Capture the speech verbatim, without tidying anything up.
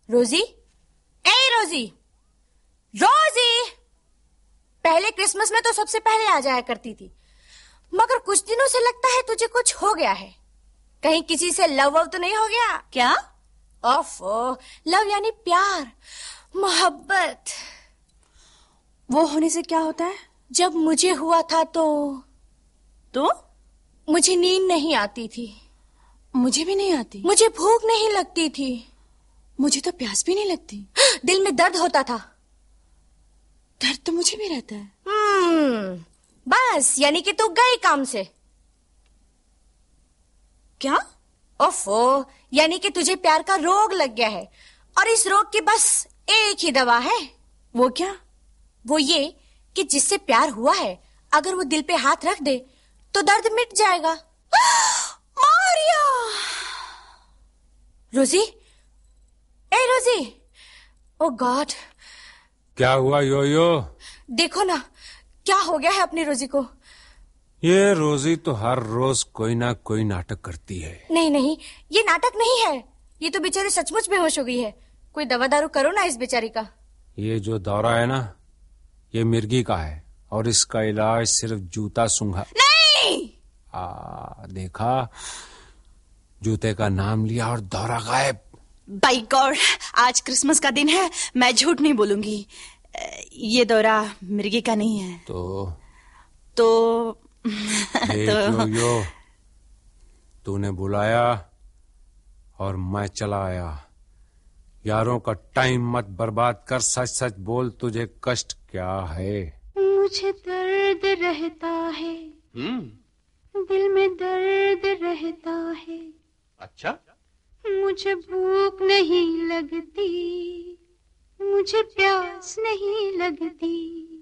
रोजी, ए रोजी, रोजी, पहले क्रिसमस में तो सबसे पहले आ जाया करती थी, मगर कुछ दिनों से लगता है तुझे कुछ हो गया है। कहीं किसी से लव वव तो नहीं हो गया? क्या? ओफो, लव यानी प्यार, मोहब्बत। वो होने से क्या होता है? जब मुझे हुआ था तो तो मुझे नींद नहीं आती थी। मुझे भी नहीं आती। मुझे भूख नहीं लगती थी। मुझे तो प्यास भी नहीं लगती। दिल में दर्द होता था। दर्द तो मुझे भी रहता है। हम्म, बस यानी कि तू गई काम से। क्या? ओफो, यानी कि तुझे प्यार का रोग लग गया है और इस रोग की बस एक ही दवा है। वो क्या? वो ये कि जिससे प्यार हुआ है अगर वो दिल पे हाथ रख दे तो दर्द मिट जाएगा। मारिया! रोजी, ए रोजी, ओ गॉड! क्या हुआ योयो? देखो ना क्या हो गया है अपनी रोजी को। ये रोजी तो हर रोज कोई ना कोई नाटक करती है। नहीं नहीं, ये नाटक नहीं है, ये तो बेचारी सचमुच बेहोश हो गई है। कोई दवा दारू करो ना इस बेचारी का। ये जो दौरा है ना, ये मिर्गी का है और इसका इलाज सिर्फ जूता सूंघा। नहीं! आ, देखा, जूते का नाम लिया और दौरा गायब। बाय गॉड, आज क्रिसमस का दिन है, मैं झूठ नहीं बोलूंगी। ये दौरा मिर्गी का नहीं है। तो तो देख तो... यो यो, तूने बुलाया और मैं चला आया। यारों का टाइम मत बर्बाद कर, सच सच बोल, तुझे कष्ट क्या है? मुझे दर्द रहता है। हम्म, दिल में दर्द रहता है। अच्छा? मुझे भूख नहीं लगती, मुझे प्यास नहीं लगती।